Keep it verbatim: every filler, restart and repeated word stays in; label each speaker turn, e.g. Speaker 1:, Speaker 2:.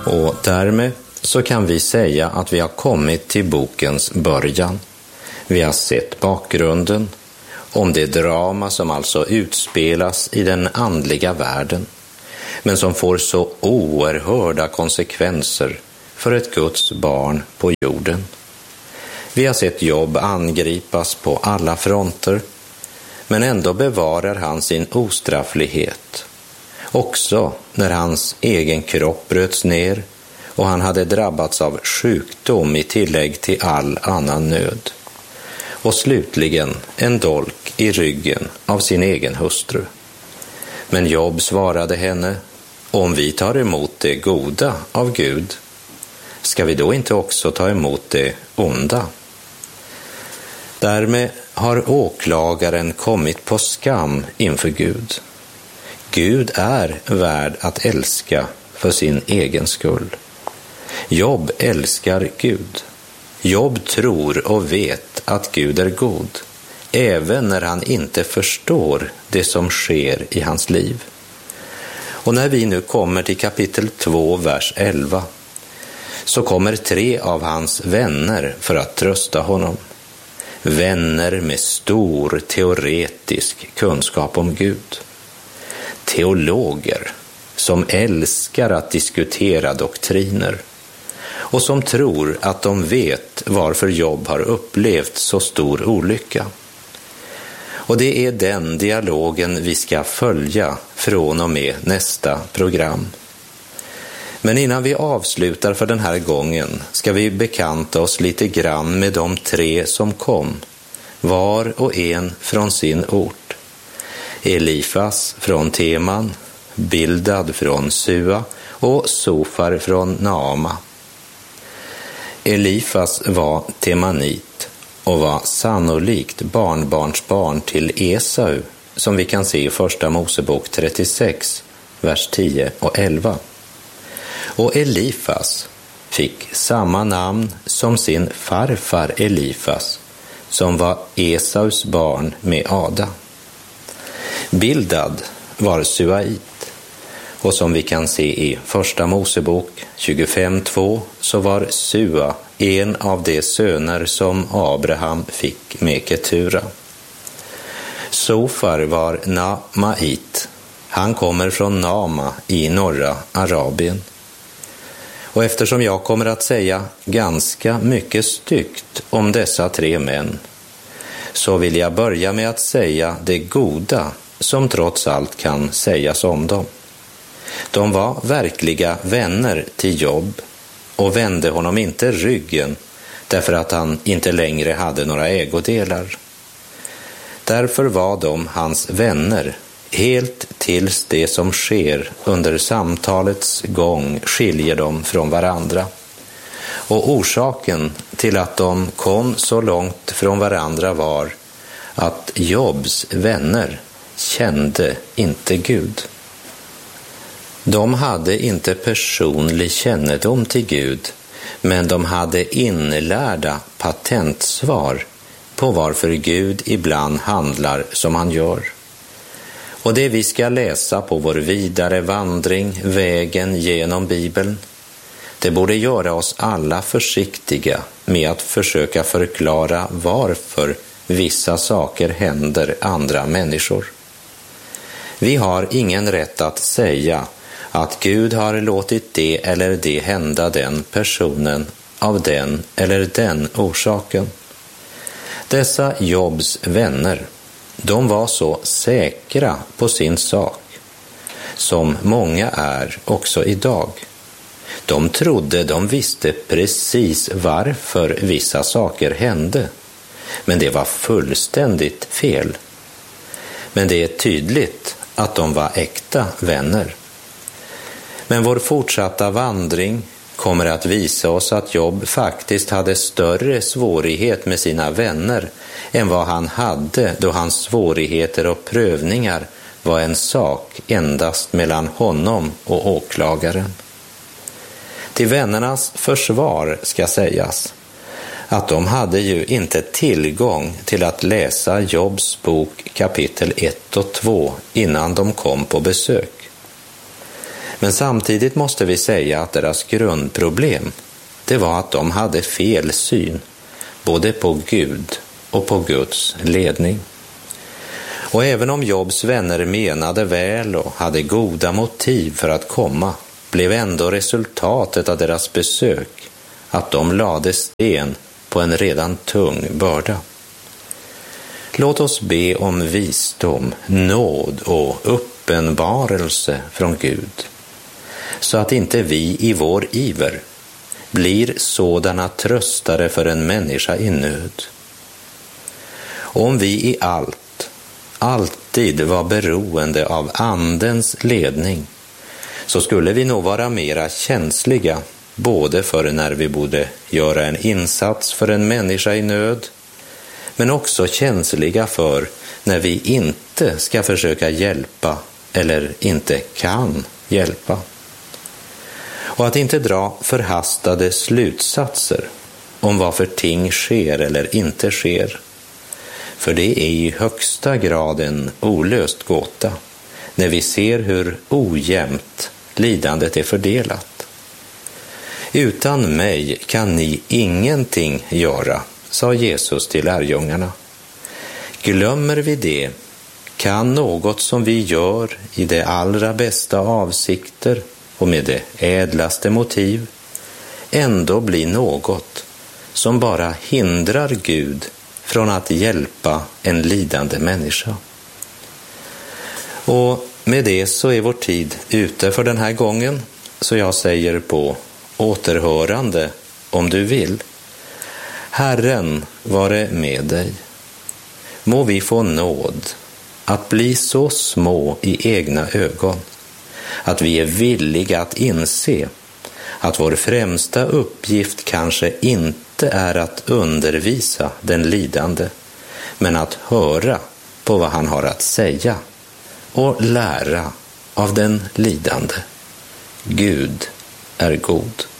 Speaker 1: Och därmed så kan vi säga att vi har kommit till bokens början. Vi har sett bakgrunden om det drama som alltså utspelas i den andliga världen, men som får så oerhörda konsekvenser för ett Guds barn på jorden. Vi har sett Job angripas på alla fronter, men ändå bevarar han sin ostrafflighet. Också när hans egen kropp bröts ner och han hade drabbats av sjukdom i tillägg till all annan nöd. Och slutligen en dolk i ryggen av sin egen hustru. Men Job svarade henne: om vi tar emot det goda av Gud, ska vi då inte också ta emot det onda? Därmed har åklagaren kommit på skam inför Gud. Gud är värd att älska för sin egen skull. Job älskar Gud. Job tror och vet att Gud är god, även när han inte förstår det som sker i hans liv. Och när vi nu kommer till kapitel två, vers elva, så kommer tre av hans vänner för att trösta honom. Vänner med stor teoretisk kunskap om Gud. Teologer som älskar att diskutera doktriner och som tror att de vet varför Job har upplevt så stor olycka. Och det är den dialogen vi ska följa från och med nästa program. Men innan vi avslutar för den här gången ska vi bekanta oss lite grann med de tre som kom, var och en från sin ort. Elifas från Teman, Bildad från Sua och Sofar från Naama. Elifas var temanit och var sannolikt barnbarnsbarn till Esau, som vi kan se i första Mosebok trettiosex, vers tio och elva. Och Elifas fick samma namn som sin farfar Elifas, som var Esaus barn med Ada. Bildad var suait, och som vi kan se i första Mosebok tjugofem två så var Sua en av de söner som Abraham fick med Ketura. Sofar var Naamait. Han kommer från Naama i norra Arabien. Och eftersom jag kommer att säga ganska mycket styggt om dessa tre män, så vill jag börja med att säga det goda som trots allt kan sägas om dem. De var verkliga vänner till Job och vände honom inte ryggen därför att han inte längre hade några ägodelar. Därför var de hans vänner helt tills det som sker under samtalets gång skiljer dem från varandra. Och orsaken till att de kom så långt från varandra var att Jobs vänner kände inte Gud. De hade inte personlig kännedom till Gud, men de hade inlärda patentsvar på varför Gud ibland handlar som han gör. Och det vi ska läsa på vår vidare vandring, vägen genom Bibeln, det borde göra oss alla försiktiga med att försöka förklara varför vissa saker händer andra människor. Vi har ingen rätt att säga att Gud har låtit det eller det hända den personen av den eller den orsaken. Dessa Jobs vänner, de var så säkra på sin sak, som många är också idag. De trodde de visste precis varför vissa saker hände, men det var fullständigt fel. Men det är tydligt att de var äkta vänner. Men vår fortsatta vandring kommer att visa oss att Job faktiskt hade större svårighet med sina vänner än vad han hade då hans svårigheter och prövningar var en sak endast mellan honom och åklagaren. Till vännernas försvar ska sägas att de hade ju inte tillgång till att läsa Jobs bok kapitel ett och två innan de kom på besök. Men samtidigt måste vi säga att deras grundproblem, det var att de hade fel syn, både på Gud och på Guds ledning. Och även om Jobs vänner menade väl och hade goda motiv för att komma, blev ändå resultatet av deras besök att de lade sten på en redan tung börda. Låt oss be om visdom, nåd och uppenbarelse från Gud, så att inte vi i vår iver blir sådana tröstare för en människa i nöd. Om vi i allt, alltid var beroende av Andens ledning, så skulle vi nog vara mera känsliga både för när vi borde göra en insats för en människa i nöd, men också känsliga för när vi inte ska försöka hjälpa eller inte kan hjälpa. Och att inte dra förhastade slutsatser om varför ting sker eller inte sker. För det är i högsta grad en olöst gåta när vi ser hur ojämnt lidandet är fördelat. Utan mig kan ni ingenting göra, sa Jesus till lärjungarna. Glömmer vi det, kan något som vi gör i de allra bästa avsikter och med det ädlaste motiv ändå bli något som bara hindrar Gud från att hjälpa en lidande människa. Och med det så är vår tid ute för den här gången, så jag säger på återhörande om du vill. Herren vare med dig. Må vi få nåd att bli så små i egna ögon att vi är villiga att inse att vår främsta uppgift kanske inte är att undervisa den lidande, men att höra på vad han har att säga och lära av den lidande. Gud är god.